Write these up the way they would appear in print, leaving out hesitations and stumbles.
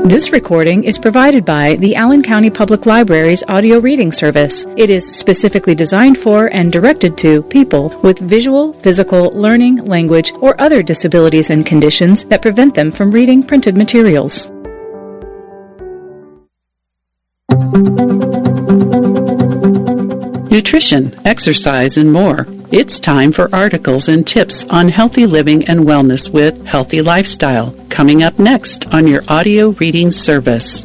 This recording is provided by the Allen County Public Library's audio reading service. It is specifically designed for and directed to people with visual, physical, learning, language, or other disabilities and conditions that prevent them from reading printed materials. Nutrition, exercise, and more. It's time for articles and tips on healthy living and wellness with Healthy Lifestyle, coming up next on your audio reading service.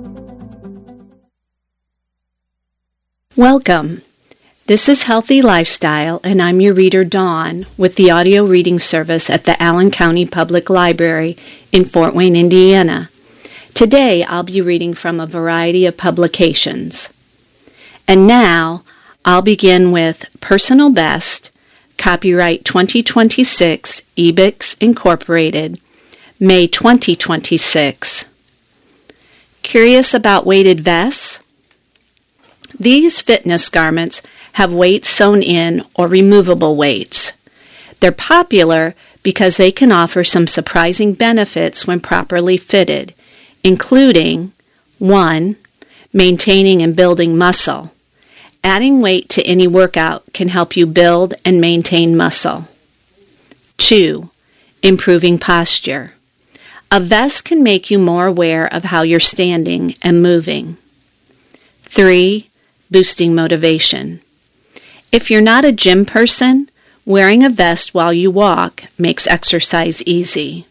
Welcome. This is Healthy Lifestyle, and I'm your reader, Dawn, with the audio reading service at the Allen County Public Library in Fort Wayne, Indiana. Today, I'll be reading from a variety of publications. And now, I'll begin with Personal Best, copyright 2026, Ebix Incorporated, May 2026. Curious about weighted vests? These fitness garments have weights sewn in or removable weights. They're popular because they can offer some surprising benefits when properly fitted, including 1. Maintaining and building muscle. Adding weight to any workout can help you build and maintain muscle. 2. Improving posture. A vest can make you more aware of how you're standing and moving. 3. Boosting motivation. If you're not a gym person, wearing a vest while you walk makes exercise easy.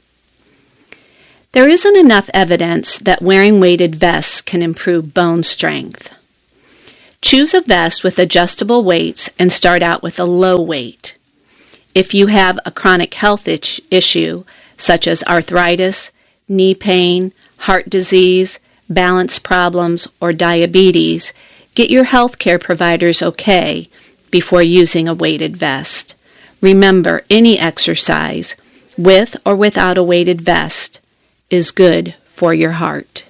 There isn't enough evidence that wearing weighted vests can improve bone strength. Choose a vest with adjustable weights and start out with a low weight. If you have a chronic health issue, such as arthritis, knee pain, heart disease, balance problems, or diabetes, get your health care providers okay before using a weighted vest. Remember, any exercise, with or without a weighted vest, is good for your heart.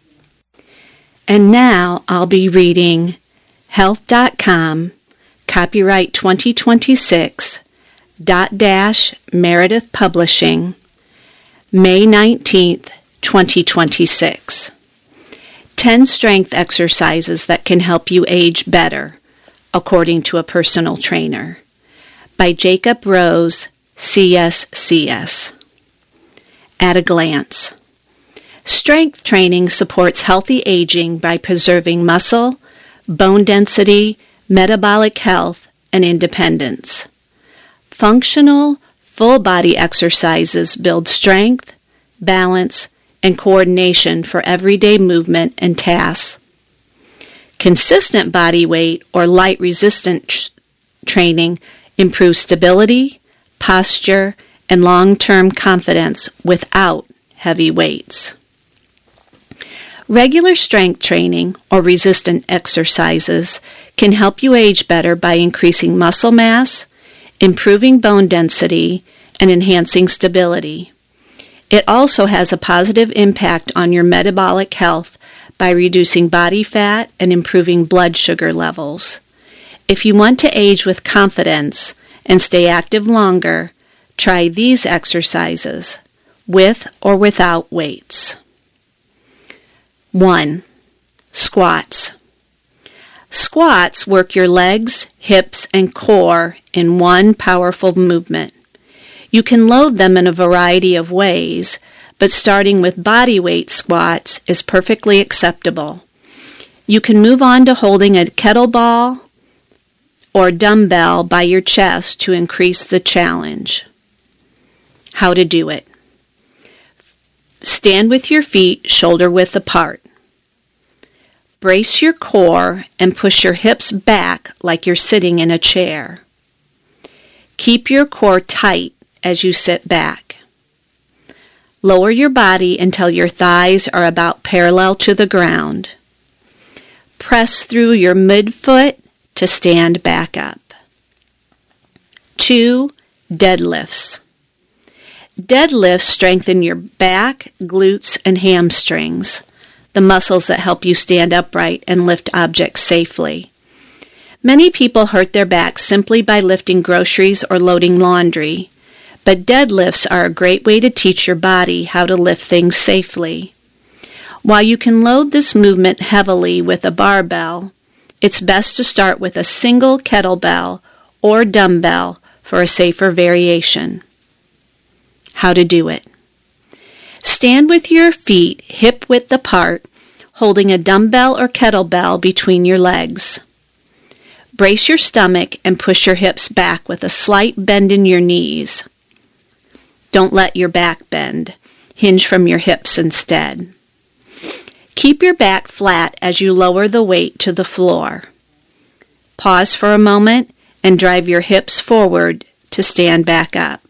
And now I'll be reading Health.com, copyright 2026, Meredith Publishing, May 19th, 2026. 10 strength exercises that can help you age better, according to a personal trainer, by Jacob Rose, CSCS. At a glance. Strength training supports healthy aging by preserving muscle, bone density, metabolic health, and independence. Functional, full-body exercises build strength, balance, and coordination for everyday movement and tasks. Consistent body weight or light resistance training improves stability, posture, and long-term confidence without heavy weights. Regular strength training or resistant exercises can help you age better by increasing muscle mass, improving bone density, and enhancing stability. It also has a positive impact on your metabolic health by reducing body fat and improving blood sugar levels. If you want to age with confidence and stay active longer, try these exercises, with or without weights. 1. Squats. Squats work your legs, hips, and core in one powerful movement. You can load them in a variety of ways, but starting with body weight squats is perfectly acceptable. You can move on to holding a kettlebell or dumbbell by your chest to increase the challenge. How to do it. Stand with your feet shoulder-width apart. Brace your core and push your hips back like you're sitting in a chair. Keep your core tight as you sit back. Lower your body until your thighs are about parallel to the ground. Press through your midfoot to stand back up. 2. Deadlifts. Deadlifts strengthen your back, glutes, and hamstrings, the muscles that help you stand upright and lift objects safely. Many people hurt their backs simply by lifting groceries or loading laundry, but deadlifts are a great way to teach your body how to lift things safely. While you can load this movement heavily with a barbell, it's best to start with a single kettlebell or dumbbell for a safer variation. How to do it. Stand with your feet hip-width apart, holding a dumbbell or kettlebell between your legs. Brace your stomach and push your hips back with a slight bend in your knees. Don't let your back bend. Hinge from your hips instead. Keep your back flat as you lower the weight to the floor. Pause for a moment and drive your hips forward to stand back up.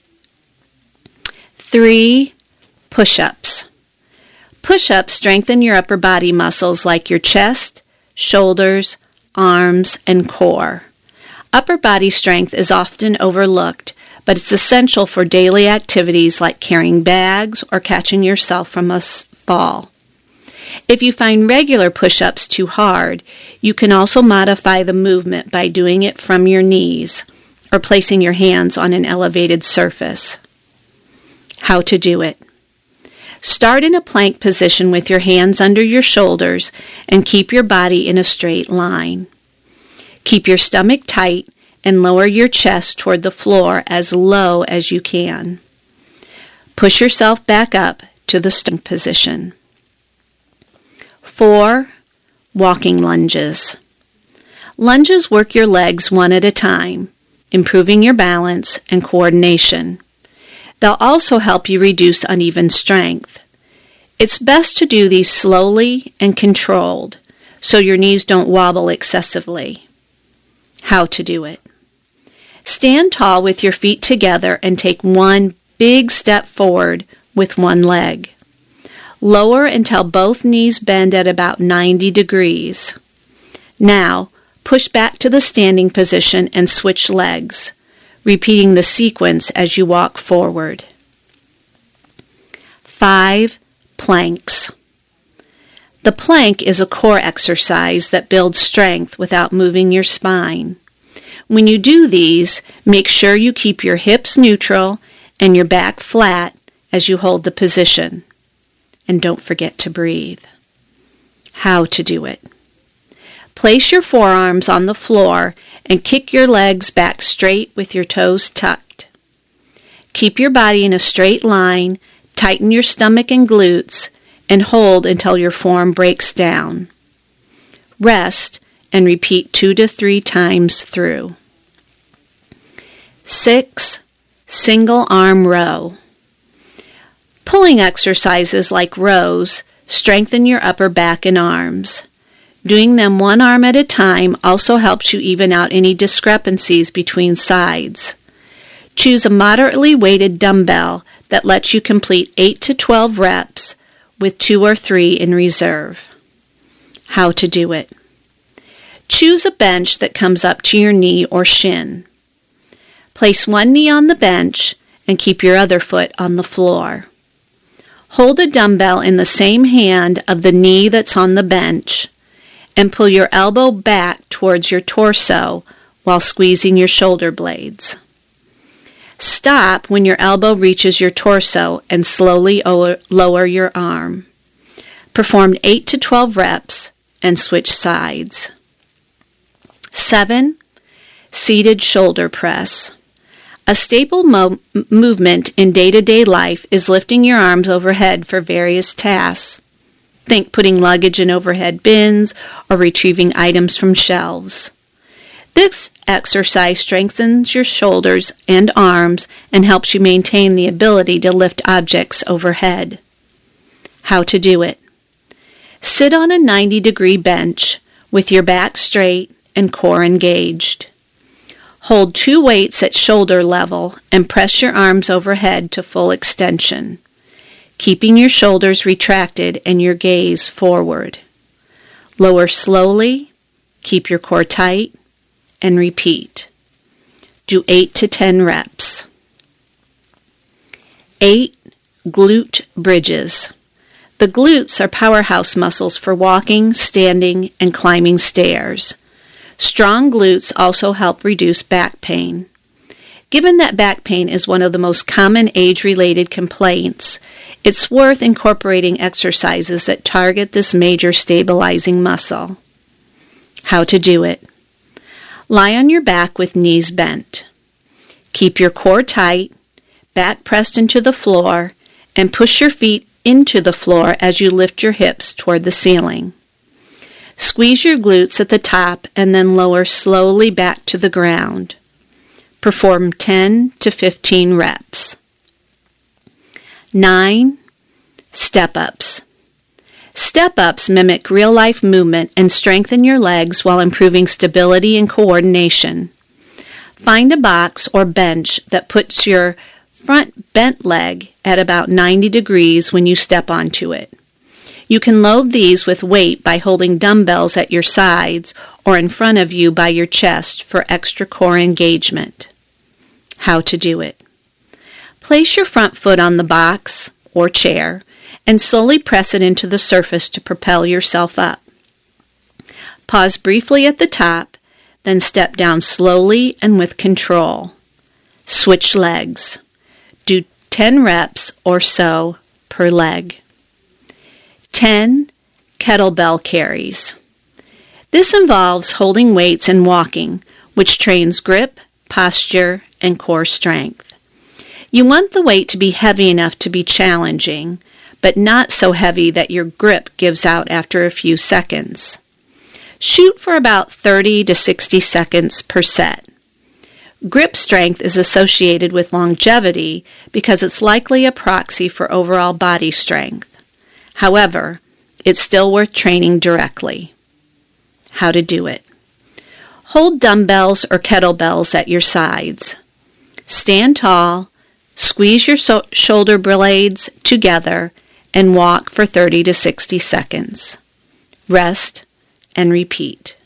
3 push-ups. Push-ups strengthen your upper body muscles like your chest, shoulders, arms, and core. Upper body strength is often overlooked, but it's essential for daily activities like carrying bags or catching yourself from a fall. If you find regular push-ups too hard, you can also modify the movement by doing it from your knees or placing your hands on an elevated surface. How to do it. Start in a plank position with your hands under your shoulders and keep your body in a straight line. Keep your stomach tight and lower your chest toward the floor as low as you can. Push yourself back up to the starting position. 4 walking lunges. Lunges work your legs one at a time, improving your balance and coordination. They'll also help you reduce uneven strength. It's best to do these slowly and controlled, so your knees don't wobble excessively. How to do it. Stand tall with your feet together and take one big step forward with one leg. Lower until both knees bend at about 90 degrees. Now, push back to the standing position and switch legs, repeating the sequence as you walk forward. 5 planks. The plank is a core exercise that builds strength without moving your spine. When you do these, make sure you keep your hips neutral and your back flat as you hold the position. And don't forget to breathe. How to do it. Place your forearms on the floor and kick your legs back straight with your toes tucked. Keep your body in a straight line, tighten your stomach and glutes, and hold until your form breaks down. Rest and repeat 2 to 3 times through. 6 single arm row. Pulling exercises like rows strengthen your upper back and arms. Doing them one arm at a time also helps you even out any discrepancies between sides. Choose a moderately weighted dumbbell that lets you complete 8 to 12 reps with 2 or 3 in reserve. How to do it. Choose a bench that comes up to your knee or shin. Place one knee on the bench and keep your other foot on the floor. Hold a dumbbell in the same hand of the knee that's on the bench and pull your elbow back towards your torso while squeezing your shoulder blades. Stop when your elbow reaches your torso and slowly lower your arm. Perform 8 to 12 reps and switch sides. 7 seated shoulder press. A staple movement in day-to-day life is lifting your arms overhead for various tasks. Think putting luggage in overhead bins or retrieving items from shelves. This exercise strengthens your shoulders and arms and helps you maintain the ability to lift objects overhead. How to do it. Sit on a 90-degree bench with your back straight and core engaged. Hold 2 weights at shoulder level and press your arms overhead to full extension, keeping your shoulders retracted and your gaze forward. Lower slowly, keep your core tight, and repeat. Do 8 to 10 reps. 8 glute bridges. The glutes are powerhouse muscles for walking, standing, and climbing stairs. Strong glutes also help reduce back pain. Given that back pain is one of the most common age-related complaints, it's worth incorporating exercises that target this major stabilizing muscle. How to do it. Lie on your back with knees bent. Keep your core tight, back pressed into the floor, and push your feet into the floor as you lift your hips toward the ceiling. Squeeze your glutes at the top and then lower slowly back to the ground. Perform 10 to 15 reps. 9. Step-ups. Step-ups mimic real-life movement and strengthen your legs while improving stability and coordination. Find a box or bench that puts your front bent leg at about 90 degrees when you step onto it. You can load these with weight by holding dumbbells at your sides or in front of you by your chest for extra core engagement. How to do it. Place your front foot on the box or chair and slowly press it into the surface to propel yourself up. Pause briefly at the top, then step down slowly and with control. Switch legs. Do 10 reps or so per leg. 10. Kettlebell carries. This involves holding weights and walking, which trains grip, posture, and core strength. You want the weight to be heavy enough to be challenging, but not so heavy that your grip gives out after a few seconds. Shoot for about 30 to 60 seconds per set. Grip strength is associated with longevity because it's likely a proxy for overall body strength. However, it's still worth training directly. How to do it. Hold dumbbells or kettlebells at your sides. Stand tall, squeeze your shoulder blades together, and walk for 30 to 60 seconds. Rest and repeat.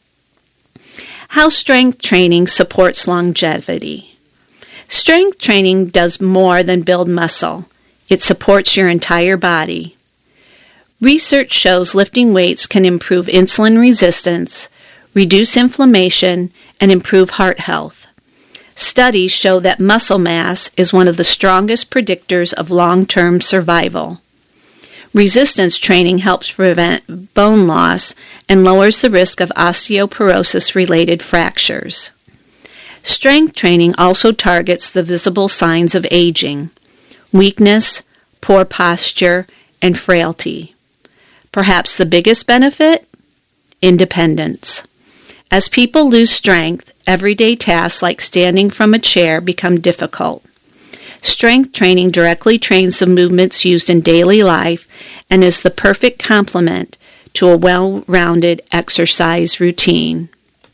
How strength training supports longevity. Strength training does more than build muscle. It supports your entire body. Research shows lifting weights can improve insulin resistance, reduce inflammation, and improve heart health. Studies show that muscle mass is one of the strongest predictors of long-term survival. Resistance training helps prevent bone loss and lowers the risk of osteoporosis-related fractures. Strength training also targets the visible signs of aging, weakness, poor posture, and frailty. Perhaps the biggest benefit? Independence. As people lose strength, everyday tasks like standing from a chair become difficult. Strength training directly trains the movements used in daily life and is the perfect complement to a well-rounded exercise routine.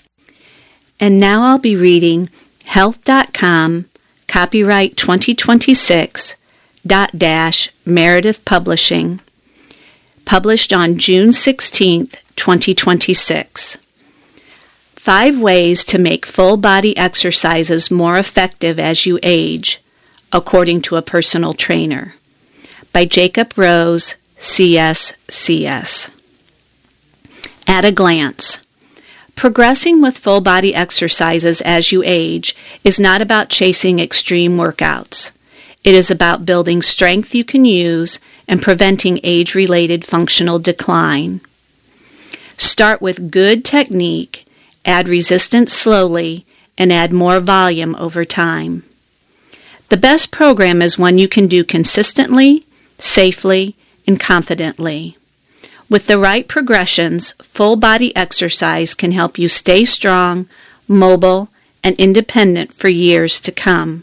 And now I'll be reading Health.com, copyright 2026, Meredith Publishing, published on June 16, 2026. 5 ways to make full-body exercises more effective as you age, according to a personal trainer, by Jacob Rose, CSCS. At a glance. Progressing with full-body exercises as you age is not about chasing extreme workouts. It is about building strength you can use and preventing age-related functional decline. Start with good technique, add resistance slowly, and add more volume over time. The best program is one you can do consistently, safely, and confidently. With the right progressions, full-body exercise can help you stay strong, mobile, and independent for years to come.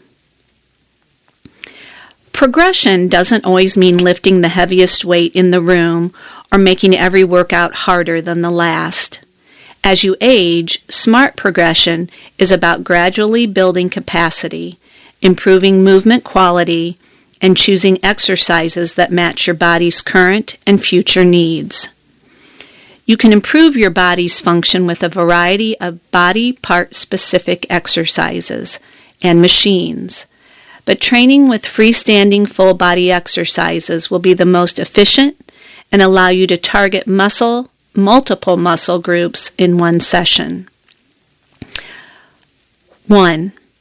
Progression doesn't always mean lifting the heaviest weight in the room or making every workout harder than the last. As you age, smart progression is about gradually building capacity, improving movement quality, and choosing exercises that match your body's current and future needs. You can improve your body's function with a variety of body part-specific exercises and machines, but training with freestanding full-body exercises will be the most efficient and allow you to target multiple muscle groups in one session. 1.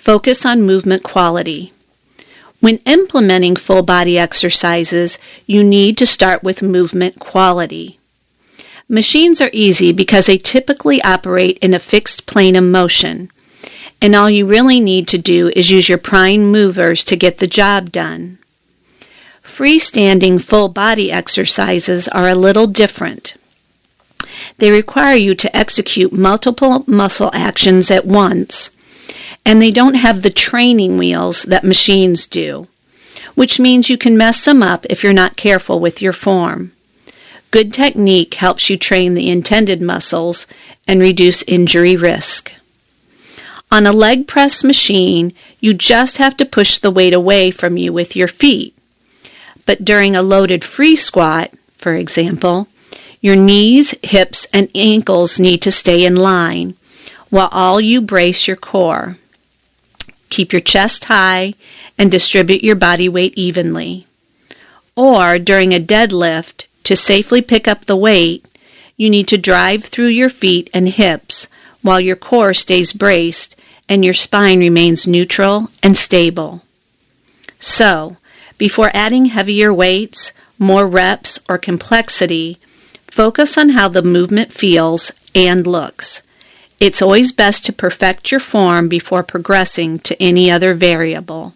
Focus on movement quality. When implementing full body exercises, you need to start with movement quality. Machines are easy because they typically operate in a fixed plane of motion, and all you really need to do is use your prime movers to get the job done. Freestanding full body exercises are a little different. They require you to execute multiple muscle actions at once, and they don't have the training wheels that machines do, which means you can mess them up if you're not careful with your form. Good technique helps you train the intended muscles and reduce injury risk. On a leg press machine, you just have to push the weight away from you with your feet. But during a loaded free squat, for example, your knees, hips, and ankles need to stay in line, while all you brace your core. Keep your chest high and distribute your body weight evenly. Or during a deadlift, to safely pick up the weight, you need to drive through your feet and hips while your core stays braced and your spine remains neutral and stable. So, before adding heavier weights, more reps, or complexity, focus on how the movement feels and looks. It's always best to perfect your form before progressing to any other variable.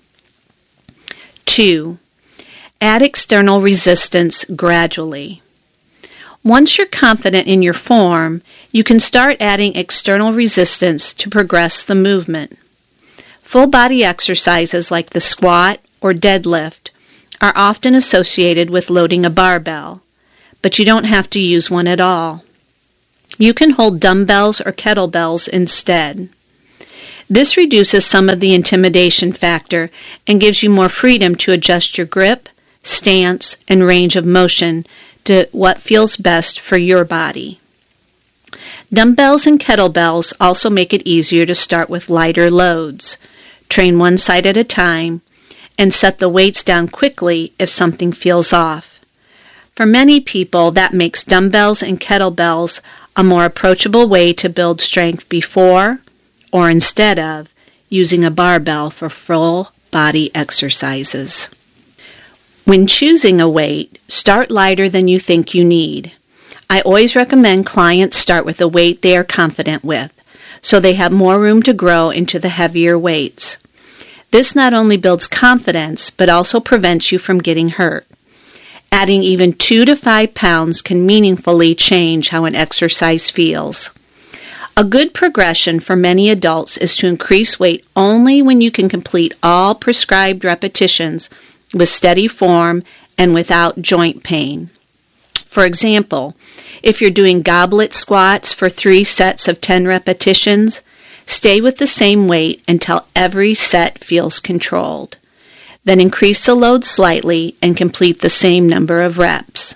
2. Add external resistance gradually. Once you're confident in your form, you can start adding external resistance to progress the movement. Full body exercises like the squat or deadlift are often associated with loading a barbell, but you don't have to use one at all. You can hold dumbbells or kettlebells instead. This reduces some of the intimidation factor and gives you more freedom to adjust your grip, stance, and range of motion to what feels best for your body. Dumbbells and kettlebells also make it easier to start with lighter loads. Train one side at a time, and set the weights down quickly if something feels off. For many people, that makes dumbbells and kettlebells a more approachable way to build strength before, or instead of, using a barbell for full body exercises. When choosing a weight, start lighter than you think you need. I always recommend clients start with a weight they are confident with, so they have more room to grow into the heavier weights. This not only builds confidence, but also prevents you from getting hurt. Adding even 2 to 5 pounds can meaningfully change how an exercise feels. A good progression for many adults is to increase weight only when you can complete all prescribed repetitions with steady form and without joint pain. For example, if you're doing goblet squats for 3 sets of 10 repetitions, stay with the same weight until every set feels controlled. Then increase the load slightly and complete the same number of reps.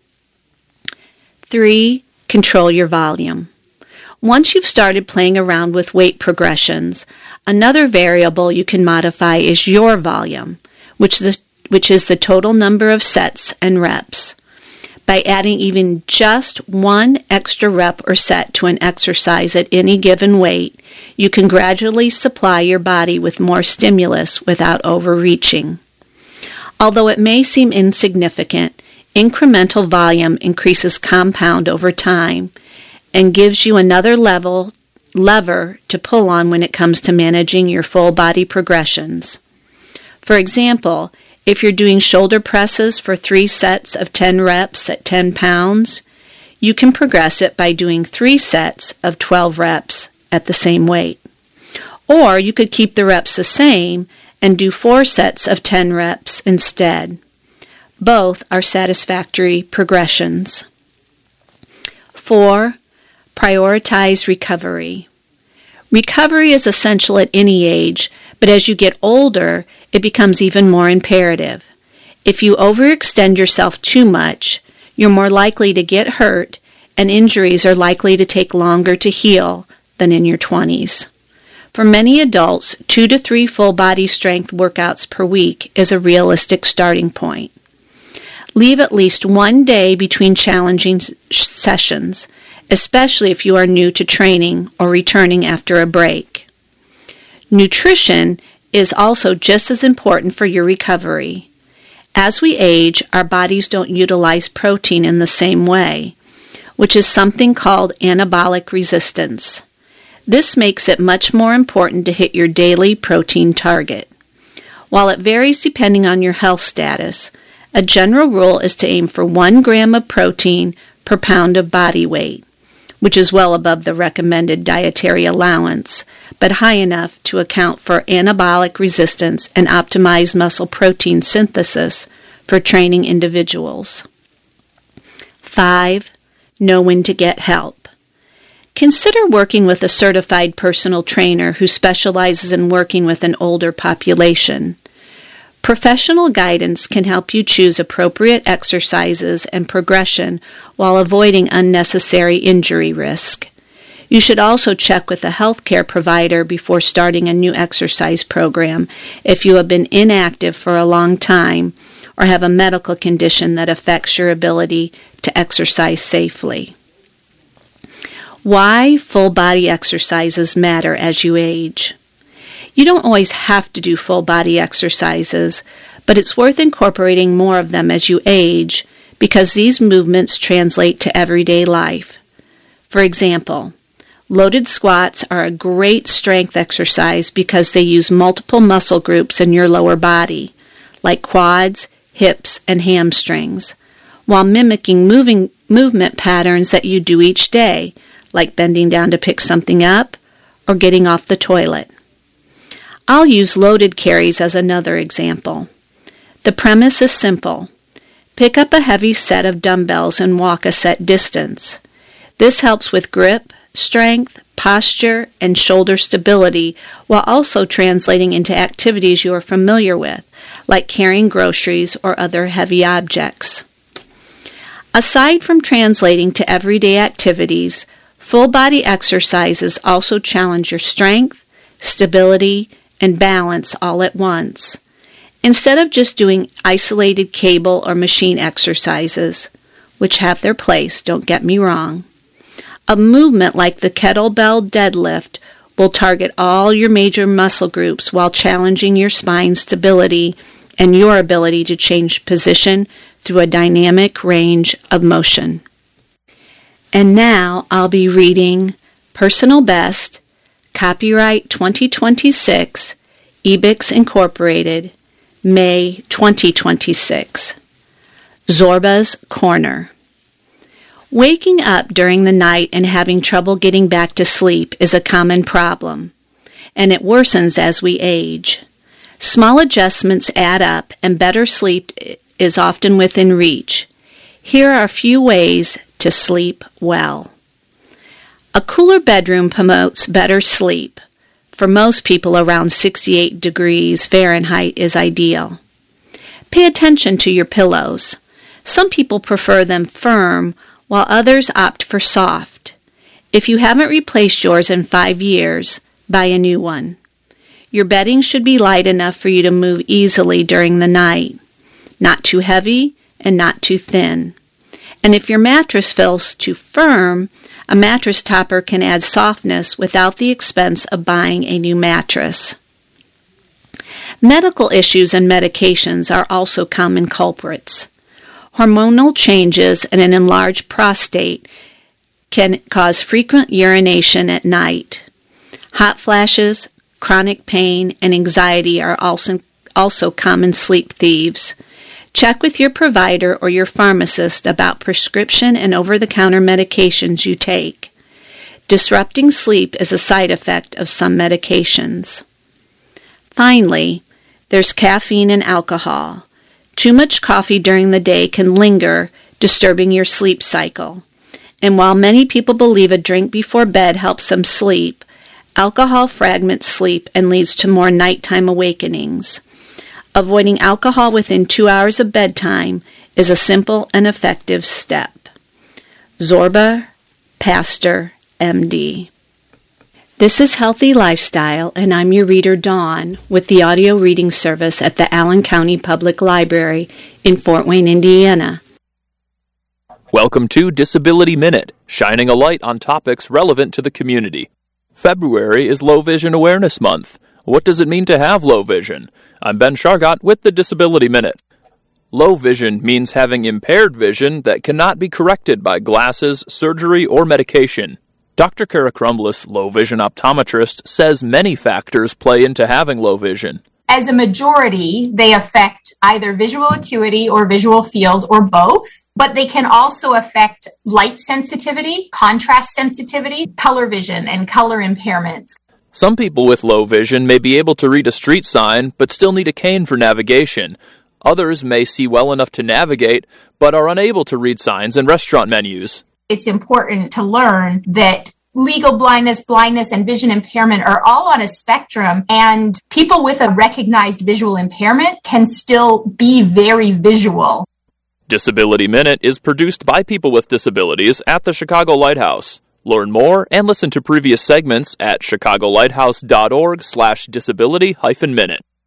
3. Control your volume. Once you've started playing around with weight progressions, another variable you can modify is your volume, which is the total number of sets and reps. By adding even just 1 extra rep or set to an exercise at any given weight, you can gradually supply your body with more stimulus without overreaching. Although it may seem insignificant, incremental volume increases compound over time and gives you another lever to pull on when it comes to managing your full body progressions. For example, if you're doing shoulder presses for 3 sets of 10 reps at 10 pounds, you can progress it by doing 3 sets of 12 reps at the same weight. Or you could keep the reps the same and do 4 sets of 10 reps instead. Both are satisfactory progressions. 4. Prioritize recovery. Recovery is essential at any age, but as you get older, it becomes even more imperative. If you overextend yourself too much, you're more likely to get hurt, and injuries are likely to take longer to heal than in your 20s. For many adults, 2 to 3 full body strength workouts per week is a realistic starting point. Leave at least 1 day between challenging sessions, especially if you are new to training or returning after a break. Nutrition is also just as important for your recovery. As we age, our bodies don't utilize protein in the same way, which is something called anabolic resistance. This makes it much more important to hit your daily protein target. While it varies depending on your health status, a general rule is to aim for 1 gram of protein per pound of body weight, which is well above the recommended dietary allowance, but high enough to account for anabolic resistance and optimize muscle protein synthesis for training individuals. 5. Know when to get help. Consider working with a certified personal trainer who specializes in working with an older population. Professional guidance can help you choose appropriate exercises and progression while avoiding unnecessary injury risk. You should also check with a healthcare provider before starting a new exercise program if you have been inactive for a long time or have a medical condition that affects your ability to exercise safely. Why full body exercises matter as you age. You don't always have to do full body exercises, but it's worth incorporating more of them as you age because these movements translate to everyday life. For example, loaded squats are a great strength exercise because they use multiple muscle groups in your lower body, like quads, hips, and hamstrings, while mimicking movement patterns that you do each day, like bending down to pick something up or getting off the toilet. I'll use loaded carries as another example. The premise is simple. Pick up a heavy set of dumbbells and walk a set distance. This helps with grip, strength, posture, and shoulder stability while also translating into activities you are familiar with, like carrying groceries or other heavy objects. Aside from translating to everyday activities, full body exercises also challenge your strength, stability, and balance all at once. Instead of just doing isolated cable or machine exercises, which have their place, don't get me wrong, a movement like the kettlebell deadlift will target all your major muscle groups while challenging your spine stability and your ability to change position through a dynamic range of motion. And now I'll be reading Personal Best, Copyright 2026, Ebix Incorporated, May 2026. Zorba's Corner. Waking up during the night and having trouble getting back to sleep is a common problem, and it worsens as we age. Small adjustments add up, and better sleep is often within reach. Here are a few ways to sleep well. A cooler bedroom promotes better sleep. For most people, around 68 degrees Fahrenheit is ideal. Pay attention to your pillows. Some people prefer them firm, while others opt for soft. If you haven't replaced yours in 5 years, buy a new one. Your bedding should be light enough for you to move easily during the night, not too heavy and not too thin. And if your mattress feels too firm, a mattress topper can add softness without the expense of buying a new mattress. Medical issues and medications are also common culprits. Hormonal changes and an enlarged prostate can cause frequent urination at night. Hot flashes, chronic pain, and anxiety are also common sleep thieves. Check with your provider or your pharmacist about prescription and over-the-counter medications you take. Disrupting sleep is a side effect of some medications. Finally, there's caffeine and alcohol. Too much coffee during the day can linger, disturbing your sleep cycle. And while many people believe a drink before bed helps them sleep, alcohol fragments sleep and leads to more nighttime awakenings. Avoiding alcohol within 2 hours of bedtime is a simple and effective step. Zorba, Pastor, MD. This is Healthy Lifestyle, and I'm your reader, Dawn, with the audio reading service at the Allen County Public Library in Fort Wayne, Indiana. Welcome to Disability Minute, shining a light on topics relevant to the community. February is Low Vision Awareness Month. What does it mean to have low vision? I'm Ben Shargott with the Disability Minute. Low vision means having impaired vision that cannot be corrected by glasses, surgery, or medication. Dr. Kara Crumblis, low vision optometrist, says many factors play into having low vision. As a majority, they affect either visual acuity or visual field or both, but they can also affect light sensitivity, contrast sensitivity, color vision, and color impairments. Some people with low vision may be able to read a street sign, but still need a cane for navigation. Others may see well enough to navigate, but are unable to read signs and restaurant menus. It's important to learn that legal blindness, and vision impairment are all on a spectrum, and people with a recognized visual impairment can still be very visual. Disability Minute is produced by people with disabilities at the Chicago Lighthouse. Learn more and listen to previous segments at chicagolighthouse.org/disability-minute.